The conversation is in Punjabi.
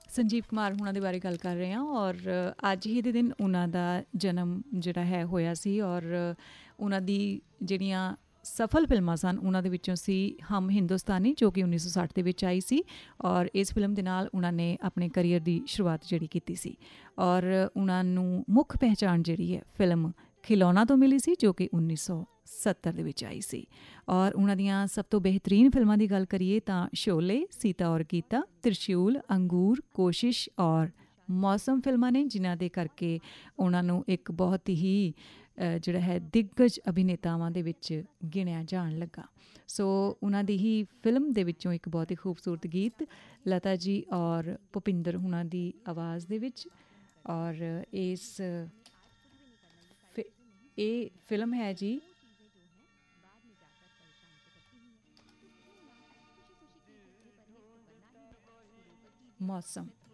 ਸੰਜੀਵ ਕੁਮਾਰ ਹੁਣਾਂ ਦੇ ਬਾਰੇ ਗੱਲ ਕਰ ਰਹੇ ਹਾਂ ਔਰ ਅੱਜ ਹੀ ਦੇ ਦਿਨ ਉਹਨਾਂ ਦਾ ਜਨਮ ਜਿਹੜਾ ਹੈ ਹੋਇਆ ਸੀ ਔਰ ਉਹਨਾਂ ਦੀ ਜਿਹੜੀਆਂ ਸਫਲ ਫਿਲਮਾਂ ਸਨ ਉਹਨਾਂ ਦੇ ਵਿੱਚੋਂ ਸੀ ਹਮ ਹਿੰਦੁਸਤਾਨੀ ਜੋ ਕਿ 1960 ਦੇ ਵਿੱਚ ਆਈ ਸੀ ਔਰ ਇਸ ਫਿਲਮ ਦੇ ਨਾਲ ਉਹਨਾਂ ਨੇ ਆਪਣੇ ਕਰੀਅਰ ਦੀ ਸ਼ੁਰੂਆਤ ਜਿਹੜੀ ਕੀਤੀ ਸੀ ਔਰ ਉਹਨਾਂ ਨੂੰ ਮੁੱਖ ਪਹਿਚਾਣ ਜਿਹੜੀ ਹੈ ਫਿਲਮ ਖਿਲੌਣਾ ਤੋਂ ਮਿਲੀ ਸੀ ਜੋ ਕਿ 1970 ਦੇ ਵਿੱਚ ਆਈ ਸੀ ਔਰ ਉਹਨਾਂ ਦੀਆਂ ਸਭ ਤੋਂ ਬਿਹਤਰੀਨ ਫਿਲਮਾਂ ਦੀ ਗੱਲ ਕਰੀਏ ਤਾਂ ਸ਼ੋਲੇ, ਸੀਤਾ ਔਰ ਗੀਤਾ, ਤ੍ਰਿਸ਼ੂਲ, ਅੰਗੂਰ, ਕੋਸ਼ਿਸ਼ ਔਰ ਮੌਸਮ ਫਿਲਮਾਂ ਨੇ ਜਿਨ੍ਹਾਂ ਦੇ ਕਰਕੇ ਉਹਨਾਂ ਨੂੰ ਇੱਕ ਬਹੁਤ ਹੀ ਜਿਹੜਾ ਹੈ ਦਿੱਗਜ ਅਭਿਨੇਤਾਵਾਂ ਦੇ ਵਿੱਚ ਗਿਣਿਆ ਜਾਣ ਲੱਗਾ। ਸੋ ਉਹਨਾਂ ਦੀ ਹੀ ਫਿਲਮ ਦੇ ਵਿੱਚੋਂ ਇੱਕ ਬਹੁਤ ਹੀ ਖੂਬਸੂਰਤ ਗੀਤ ਲਤਾ ਜੀ ਔਰ ਭੁਪਿੰਦਰ ਹੁਣਾਂ ਦੀ ਆਵਾਜ਼ ਦੇ ਵਿੱਚ ਔਰ ਇਹ ਫਿਲਮ ਹੈ ਜੀ मौसम।